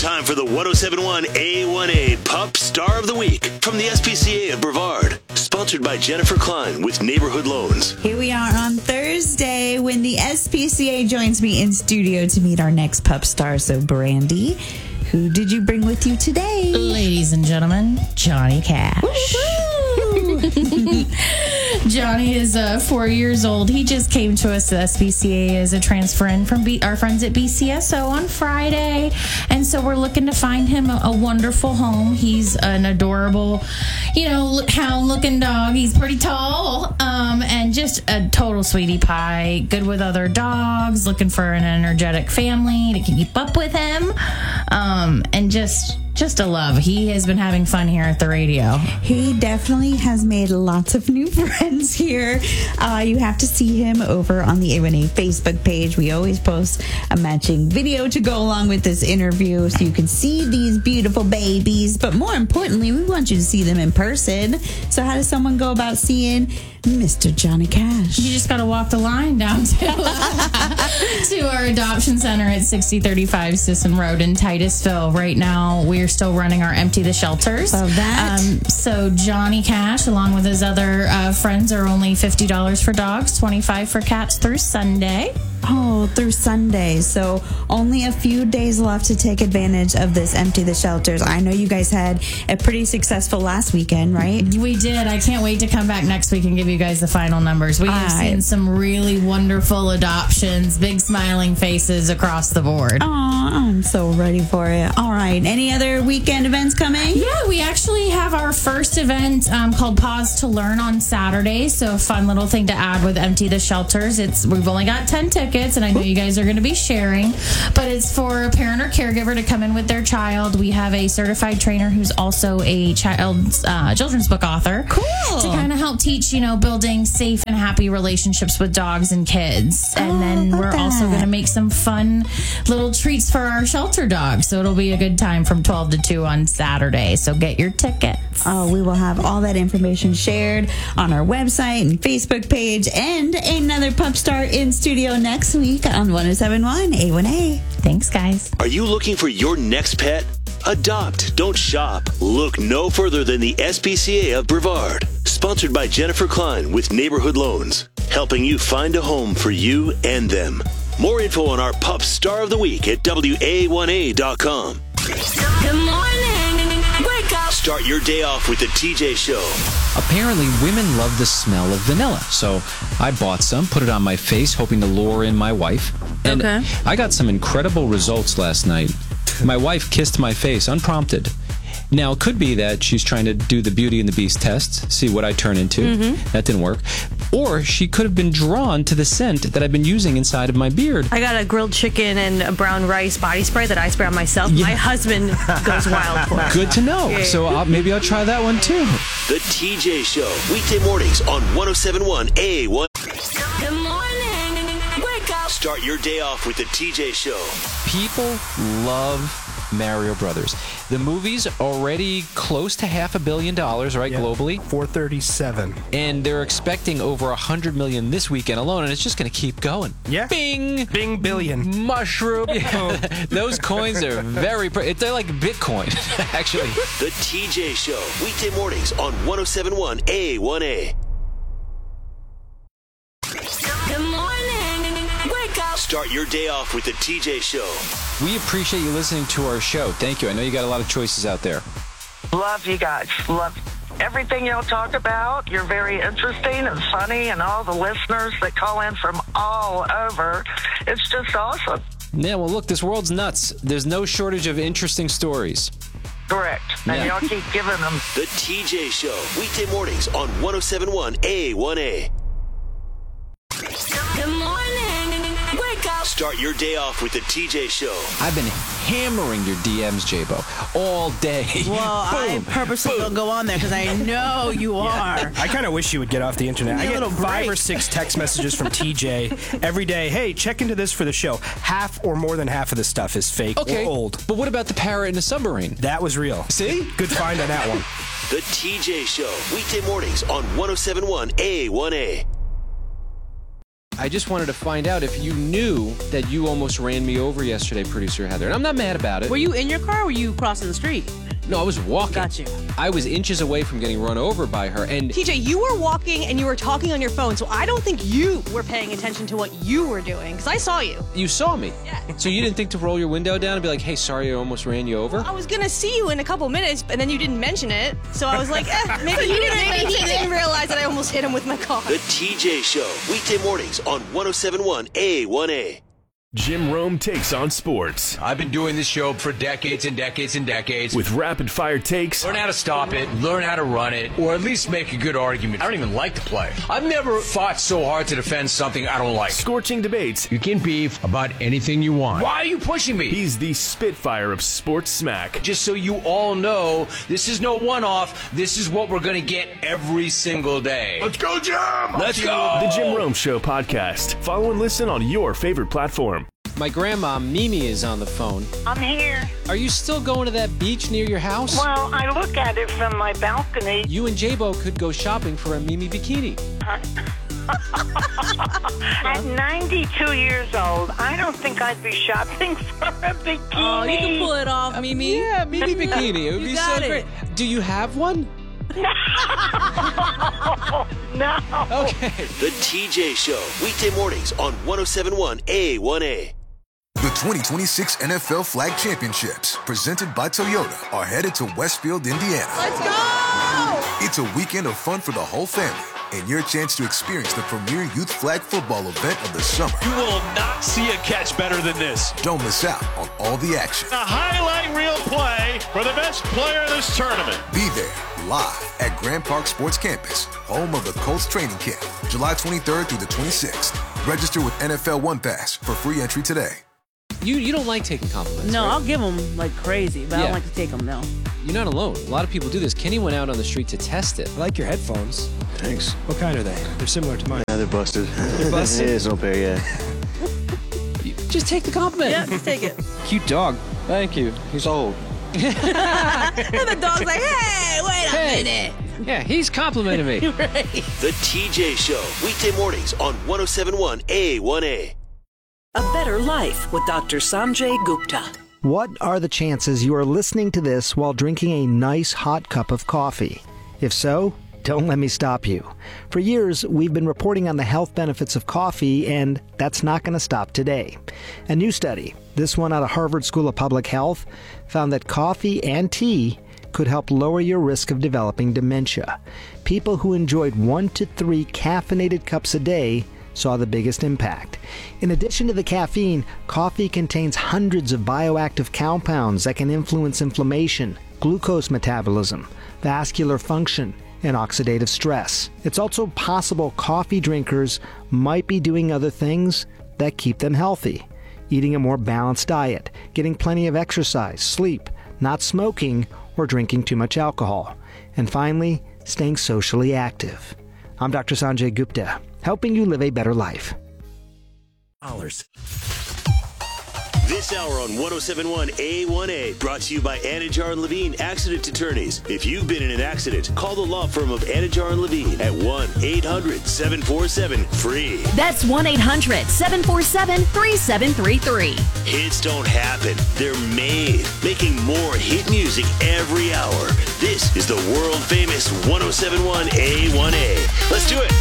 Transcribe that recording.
Time for the 1071 A1A Pup Star of the Week from the SPCA of Brevard. Sponsored by Jennifer Klein with Neighborhood Loans. Here we are on Thursday when the SPCA joins me in studio to meet our next pup star. So, Brandy, who did you bring with you today? Ladies and gentlemen, Johnny Cash. Johnny is 4 years old. He just came to us at SPCA as a transfer in from our friends at BCSO on Friday. And so we're looking to find him a wonderful home. He's an adorable, hound-looking dog. He's pretty tall and just a total sweetie pie. Good with other dogs, looking for an energetic family to keep up with him. And just a love. He has been having fun here at the radio. He definitely has made lots of new friends here. You have to see him over on the A1A Facebook page. We always post a matching video to go along with this interview so you can see these beautiful babies. But more importantly, we want you to see them in person. So how does someone go about seeing Mr. Johnny Cash? You just got to walk the line down to our adoption center at 6035 Sisson Road in Titusville. Right now, we're still running our Empty the Shelters. Love that. So Johnny Cash, along with his other friends, are only $50 for dogs, $25 for cats through Sunday. Oh, through Sunday. So only a few days left to take advantage of this Empty the Shelters. I know you guys had a pretty successful last weekend, right? We did. I can't wait to come back next week and give you guys the final numbers. We have seen some really wonderful adoptions, big smiling faces across the board. Oh, I'm so ready for it. All right. Any other weekend events coming? Yeah, we actually have our first event called Pause to Learn on Saturday. So a fun little thing to add with Empty the Shelters. We've only got 10 tickets. And I know you guys are going to be sharing, but it's for a parent or caregiver to come in with their child. We have a certified trainer who's also a children's book author. Cool. To kind of help teach, building safe and happy relationships with dogs and kids. And then we're also going to make some fun little treats for our shelter dogs. So it'll be a good time from 12 to 2 on Saturday. So get your tickets. Oh, we will have all that information shared on our website and Facebook page, and another pup star in studio next week on 1071 A1A. Thanks, guys. Are you looking for your next pet? Adopt, don't shop. Look no further than the SPCA of Brevard. Sponsored by Jennifer Klein with Neighborhood Loans. Helping you find a home for you and them. More info on our Pup Star of the Week at WA1A.com. Good morning. Wake up. Start your day off with the TJ Show. Apparently, women love the smell of vanilla. So I bought some, put it on my face, hoping to lure in my wife. And I got some incredible results last night. My wife kissed my face unprompted. Now, it could be that she's trying to do the Beauty and the Beast test, see what I turn into. That didn't work. Or she could have been drawn to the scent that I've been using inside of my beard. I got a grilled chicken and a brown rice body spray that I spray on myself. Yeah. My husband goes wild for it. Good to know. Yeah. So maybe I'll try that one too. The TJ Show, weekday mornings on 1071 A1. Good morning. Wake up. Start your day off with the TJ Show. People love Mario Brothers. The movie's already close to $500 million, right, globally? 437. And they're expecting over 100 million this weekend alone, and it's just going to keep going. Yeah. Bing! Bing billion. Mushroom. Those coins are they're like Bitcoin, actually. The TJ Show, weekday mornings on 1071 A1A. Good morning. Wake up. Start your day off with the TJ Show. We appreciate you listening to our show. Thank you. I know you got a lot of choices out there. Love you guys. Love everything y'all talk about. You're very interesting and funny, and all the listeners that call in from all over. It's just awesome. Yeah, well, look, this world's nuts. There's no shortage of interesting stories. Correct. And y'all keep giving them. The TJ Show, weekday mornings on 1071 A1A. Good morning. Wake up. Start your day off with the TJ Show. I've been hammering your DMs, J-Bo, all day. Well, I purposely don't go on there because I know you are. I kind of wish you would get off the internet. I get 5 or 6 text messages from TJ every day. Hey, check into this for the show. Half or more than half of the stuff is fake or old. But what about the parrot in the submarine? That was real. See? Good find on that one. The TJ Show, weekday mornings on 1071 A1A. I just wanted to find out if you knew that you almost ran me over yesterday, producer Heather. And I'm not mad about it. Were you in your car or were you crossing the street? No, I was walking. Got you. I was inches away from getting run over by her. And TJ, you were walking and you were talking on your phone, so I don't think you were paying attention to what you were doing, because I saw you. you saw me. Yeah. So you didn't think to roll your window down and be like, hey, sorry, I almost ran you over? I was going to see you in a couple minutes, and then you didn't mention it, so I was like, maybe he didn't realize that I almost hit him with my car. The TJ Show, weekday mornings on 107.1 A1A. Jim Rome takes on sports. I've been doing this show for decades and decades and decades. With rapid-fire takes. Learn how to stop it, learn how to run it, or at least make a good argument. I don't even like the play. I've never fought so hard to defend something I don't like. Scorching debates. You can beef about anything you want. Why are you pushing me? He's the Spitfire of sports smack. Just so you all know, this is no one-off. This is what we're going to get every single day. Let's go, Jim! Let's go! The Jim Rome Show podcast. Follow and listen on your favorite platform. My grandma, Mimi, is on the phone. I'm here. Are you still going to that beach near your house? Well, I look at it from my balcony. You and J-Bo could go shopping for a Mimi bikini. At 92 years old, I don't think I'd be shopping for a bikini. Oh, you can pull it off, Mimi. Yeah, Mimi bikini. It would be so great. Do you have one? No. Okay. The TJ Show, weekday mornings on 107.1 A1A. The 2026 NFL Flag Championships, presented by Toyota, are headed to Westfield, Indiana. Let's go! It's a weekend of fun for the whole family, and your chance to experience the premier youth flag football event of the summer. You will not see a catch better than this. Don't miss out on all the action. A highlight reel play for the best player of this tournament. Be there, live at Grand Park Sports Campus, home of the Colts training camp, July 23rd through the 26th. Register with NFL One Pass for free entry today. You don't like taking compliments, No, right? I'll give them like crazy, but I don't like to take them, no. You're not alone. A lot of people do this. Kenny went out on the street to test it. I like your headphones. Thanks. What kind are they? They're similar to mine. Yeah, they're busted. They're busted? It's no pair yet. Just take the compliment. Yeah, just take it. Cute dog. Thank you. He's old. And the dog's like, hey, wait a minute. Yeah, he's complimenting me. Right. The TJ Show, weekday mornings on 107.1 A1A. A Better Life with Dr. Sanjay Gupta. What are the chances you are listening to this while drinking a nice hot cup of coffee? If so, don't let me stop you. For years, we've been reporting on the health benefits of coffee, and that's not going to stop today. A new study, this one out of Harvard School of Public Health, found that coffee and tea could help lower your risk of developing dementia. People who enjoyed 1 to 3 caffeinated cups a day saw the biggest impact. In addition to the caffeine, coffee contains hundreds of bioactive compounds that can influence inflammation, glucose metabolism, vascular function, and oxidative stress. It's also possible coffee drinkers might be doing other things that keep them healthy. Eating a more balanced diet, getting plenty of exercise, sleep, not smoking, or drinking too much alcohol. And finally, staying socially active. I'm Dr. Sanjay Gupta, helping you live a better life. This hour on 107.1 A1A, brought to you by Anajar and Levine Accident Attorneys. If you've been in an accident, call the law firm of Anajar and Levine at 1-800-747-FREE. That's 1-800-747-3733. Hits don't happen. They're made. Making more hit music every hour. This is the world-famous 107.1 A1A. Let's do it.